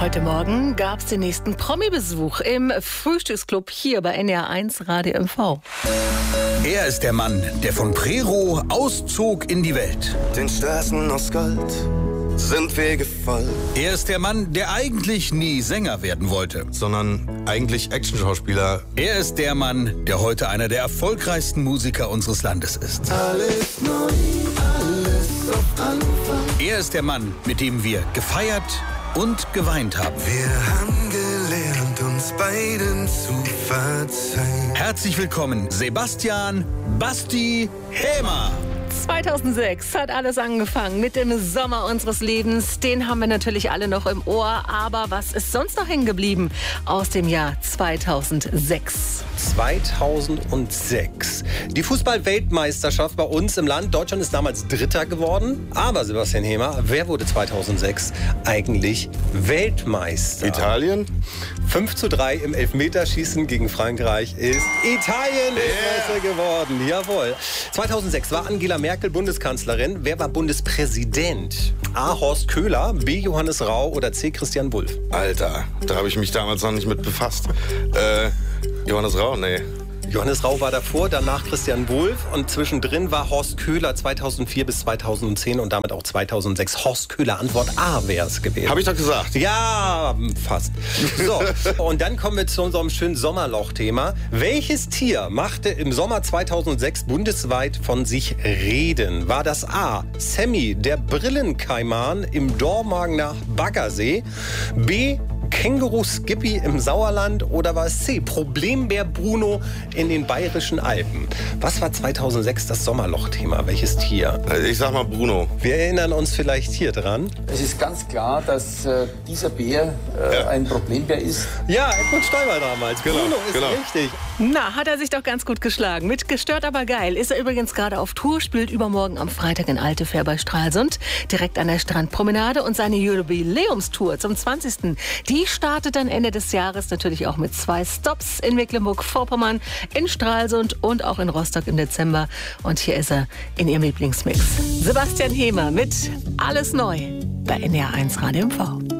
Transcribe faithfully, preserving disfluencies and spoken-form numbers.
Heute Morgen gab es den nächsten Promi-Besuch im Frühstücksclub hier bei N D R eins Radio M V. Er ist der Mann, der von Prero auszog in die Welt. Den Straßen aus Gold sind Wege voll. Er ist der Mann, der eigentlich nie Sänger werden wollte. Sondern eigentlich Actionschauspieler. Er ist der Mann, der heute einer der erfolgreichsten Musiker unseres Landes ist. Alles neu, alles auf Anfang. Er ist der Mann, mit dem wir gefeiert und geweint haben. Wir haben gelernt, uns beiden zu verzeihen. Herzlich willkommen, Sebastian Basti Hämer. zweitausendsechs hat alles angefangen mit dem Sommer unseres Lebens. Den haben wir natürlich alle noch im Ohr. Aber was ist sonst noch hängen geblieben aus dem Jahr zweitausendsechs? zweitausendsechs. Die Fußball-Weltmeisterschaft bei uns im Land. Deutschland ist damals Dritter geworden. Aber Sebastian Hämer, wer wurde zweitausendsechs eigentlich Weltmeister? Italien? fünf zu drei im Elfmeterschießen gegen Frankreich ist Italien Weltmeister geworden. Jawohl. zweitausendsechs war Angela Merkel Bundeskanzlerin. Wer war Bundespräsident? A. Horst Köhler, B. Johannes Rau oder C. Christian Wulff? Alter, da habe ich mich damals noch nicht mit befasst. Äh, Johannes Rau? Nee. Johannes Rau war davor, danach Christian Wulff und zwischendrin war Horst Köhler zweitausendvier bis zweitausendzehn und damit auch zweitausendsechs. Horst Köhler, Antwort A wäre es gewesen. Habe ich doch gesagt. Ja, fast. So, und dann kommen wir zu unserem schönen Sommerloch-Thema. Welches Tier machte im Sommer zweitausendsechs bundesweit von sich reden? War das A. Sammy, der Brillenkaiman im Dormagener Baggersee? B. Känguru Skippy im Sauerland oder war es C. Problembär Bruno in den Bayerischen Alpen? Was war zweitausendsechs das Sommerloch-Thema? Welches Tier? Ich sag mal Bruno. Wir erinnern uns vielleicht hier dran. Es ist ganz klar, dass äh, dieser Bär äh, Ja. ein Problembär ist. Ja, Edmund Stoiber damals. Genau, Bruno ist genau. richtig. Na, hat er sich doch ganz gut geschlagen. Mit Gestört, aber geil ist er übrigens gerade auf Tour, spielt übermorgen am Freitag in Altefähr bei Stralsund, direkt an der Strandpromenade. Und seine Jubiläumstour zum zwanzigsten Die startet dann Ende des Jahres natürlich auch mit zwei Stops in Mecklenburg-Vorpommern, in Stralsund und auch in Rostock im Dezember. Und hier ist er in ihrem Lieblingsmix. Sebastian Hämer mit Alles neu bei N D R eins Radio M V.